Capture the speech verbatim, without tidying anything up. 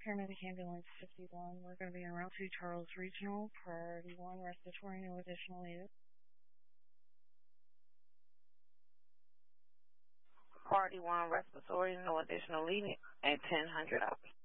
Paramedic Ambulance fifty-one. We're going to be en route to Charles Regional, Priority one, respiratory, no additional aid. Priority one, respiratory, no additional lead at ten hundred hours.